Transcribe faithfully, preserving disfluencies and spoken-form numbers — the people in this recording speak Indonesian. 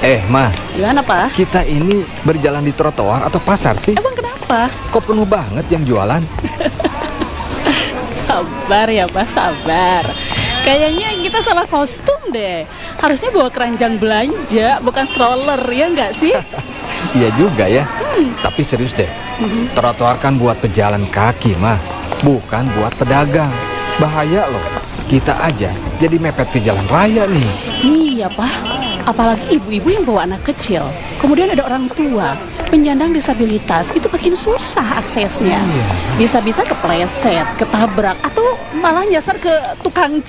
Eh, Ma, Gimana, Pak? kita ini berjalan di trotoar atau pasar sih? Emang kenapa? Kok penuh banget yang jualan? Sabar ya, Pak, sabar. Kayaknya kita salah kostum deh. Harusnya bawa keranjang belanja, bukan stroller, ya nggak sih? Iya juga ya. Tapi serius deh, trotoar kan buat pejalan kaki, Ma. Bukan buat pedagang. Bahaya loh. Kita aja jadi mepet ke jalan raya nih. Iya, Pak. Apalagi ibu-ibu yang bawa anak kecil. Kemudian ada orang tua, penyandang disabilitas. Itu makin susah aksesnya. Bisa-bisa kepleset, ketabrak, atau malah nyasar ke tukang